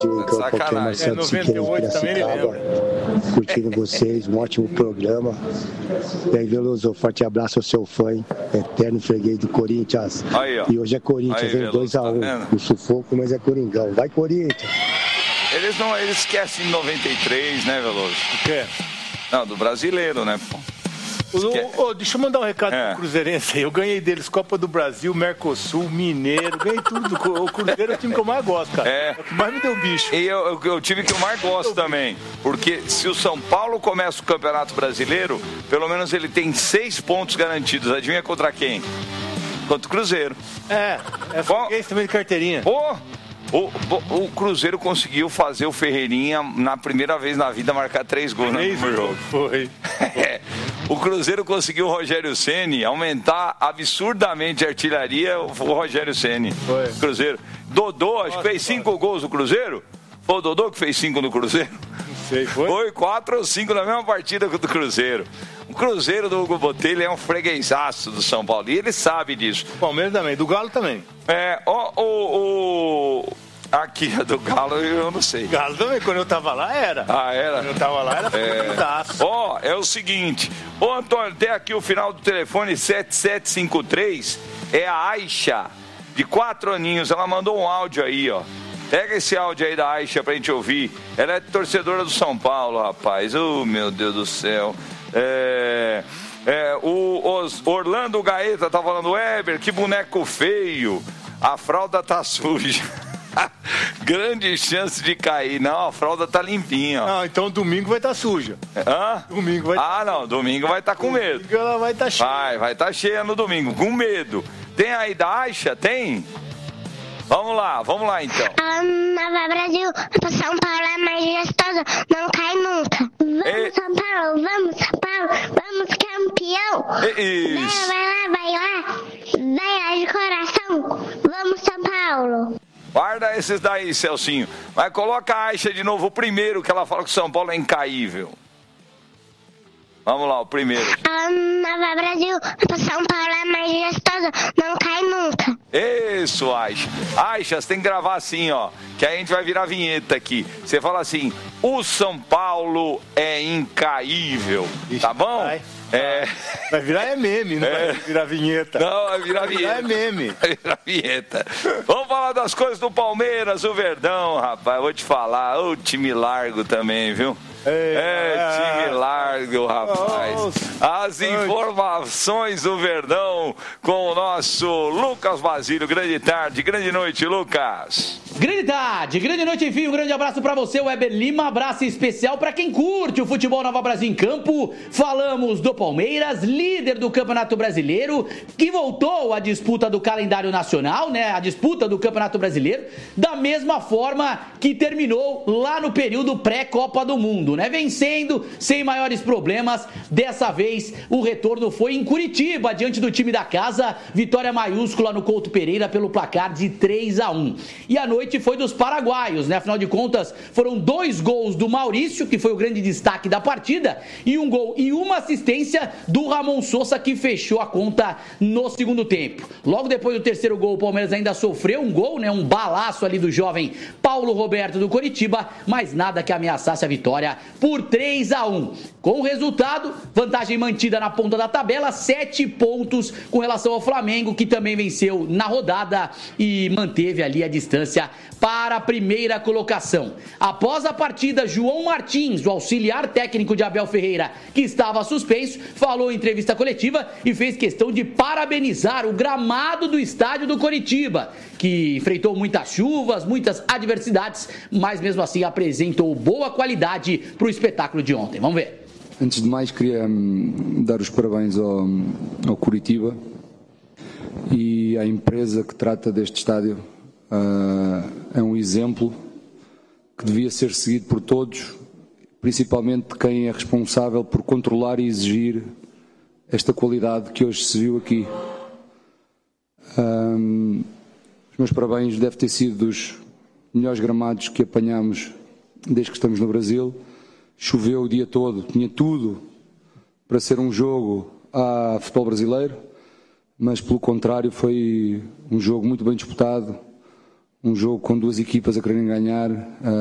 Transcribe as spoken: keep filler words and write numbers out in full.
Sacanagem. É, noventa e oito também ele lembra. Curtindo vocês, um ótimo programa. E aí, Veloso, forte abraço ao seu fã, eterno freguês do Corinthians. Aí, ó. E hoje é Corinthians, hein? dois a um. Tá no sufoco, mas é Coringão. Vai, Corinthians! Eles não, eles esquecem de noventa e três, né, Veloso? O quê? Não, do brasileiro, né, pô? O, o, deixa eu mandar um recado é. pro Cruzeirense aí. Eu ganhei deles Copa do Brasil, Mercosul, Mineiro, ganhei tudo. O Cruzeiro é o time que eu mais gosto, cara. É, é o que mais me deu bicho. E eu, eu, eu tive que eu mais gosto também. Porque se o São Paulo começa o Campeonato Brasileiro, pelo menos ele tem seis pontos garantidos. Adivinha contra quem? Contra o Cruzeiro. É, é freguês também de carteirinha. Pô! O, o, o Cruzeiro conseguiu fazer o Ferreirinha, na primeira vez na vida, marcar três gols no primeiro jogo. Foi. É, o Cruzeiro conseguiu o Rogério Ceni aumentar absurdamente a artilharia, o Rogério Ceni. Foi. Cruzeiro. Dodô, acho que fez cinco gols no Cruzeiro. Foi o Dodô que fez cinco no Cruzeiro? Não sei, foi? Foi quatro ou cinco na mesma partida que o do Cruzeiro. O Cruzeiro do Hugo Botelho é um freguesaço do São Paulo e ele sabe disso. Palmeiras também, do Galo também. É, o... o, o... Aqui, a do Galo, eu não sei. Galo também, quando eu tava lá, era. Ah, era? Quando eu tava lá, era freguesaço. Ó, é... oh, é o seguinte. Ô, Antônio, tem aqui o final do telefone sete sete cinco três. É a Aisha, de quatro aninhos. Ela mandou um áudio aí, ó. Pega esse áudio aí da Aisha pra gente ouvir. Ela é torcedora do São Paulo, rapaz. Oh, meu Deus do céu. É... É, o os Orlando Gaeta tá falando, Weber, que boneco feio. A fralda tá suja. Grande chance de cair. Não, a fralda tá limpinha. Ó. Não, então domingo vai estar tá suja. Hã? Domingo vai Ah, não, domingo vai estar tá com medo. Domingo ela vai estar tá cheia. Vai, vai estar tá cheia no domingo, com medo. Tem aí da Aisha? Tem? Vamos lá, vamos lá então. Nova Brasil, São Paulo é mais gostoso, não cai nunca. Vamos, e... São Paulo, vamos, São Paulo, vamos, campeão. E... Isso. Vai lá, vai lá, vai lá de coração, vamos, São Paulo. Guarda esses daí, Celcinho. Mas coloca a Aisha de novo, o primeiro, que ela fala que o São Paulo é incaível. Vamos lá, o primeiro. Nova Brasil, São Paulo é mais gostoso, não cai nunca. Isso, Aisha. Aisha, você tem que gravar assim, ó, que aí a gente vai virar vinheta aqui. Você fala assim, o São Paulo é incaível, tá bom? Vai, é... vai virar é meme, não é... vai virar vinheta. Não, vai virar vinheta. Vai virar é meme. Vai virar vinheta. Vamos falar das coisas do Palmeiras, o Verdão, rapaz, eu vou te falar, o time largo também, viu? Ei, é, time largo, rapaz. As informações do Verdão com o nosso Lucas Basílio. Grande tarde, grande noite, Lucas. Grande tarde, grande noite, enfim, um grande abraço pra você, Weber Lima, abraço especial pra quem curte o futebol Nova Brasil em campo. Falamos do Palmeiras, líder do Campeonato Brasileiro, que voltou à disputa do calendário nacional, né, a disputa do Campeonato Brasileiro, da mesma forma que terminou lá no período pré-Copa do Mundo, né, vencendo sem maiores problemas. Dessa vez o retorno foi em Curitiba, diante do time da casa, vitória maiúscula no Couto Pereira pelo placar de três a um. E a noite foi dos paraguaios, né? Afinal de contas, foram dois gols do Maurício, que foi o grande destaque da partida, e um gol e uma assistência do Ramon Sousa, que fechou a conta no segundo tempo. Logo depois do terceiro gol, o Palmeiras ainda sofreu um gol, né? Um balaço ali do jovem Paulo Roberto do Coritiba, mas nada que ameaçasse a vitória por três a um. Com o resultado, vantagem mantida na ponta da tabela, sete pontos com relação ao Flamengo, que também venceu na rodada e manteve ali a distância para a primeira colocação. Após a partida, João Martins, o auxiliar técnico de Abel Ferreira, que estava suspenso, falou em entrevista coletiva e fez questão de parabenizar o gramado do estádio do Coritiba, que enfrentou muitas chuvas, muitas adversidades, mas mesmo assim apresentou boa qualidade para o espetáculo de ontem. Vamos ver. Antes de mais, queria hum, dar os parabéns ao, ao Coritiba e à empresa que trata deste estádio. Uh, é um exemplo que devia ser seguido por todos, principalmente quem é responsável por controlar e exigir esta qualidade que hoje se viu aqui. Um, os meus parabéns, deve ter sido dos melhores gramados que apanhamos desde que estamos no Brasil. Choveu o dia todo, tinha tudo para ser um jogo a futebol brasileiro, mas pelo contrário foi um jogo muito bem disputado, um jogo com duas equipas a quererem ganhar.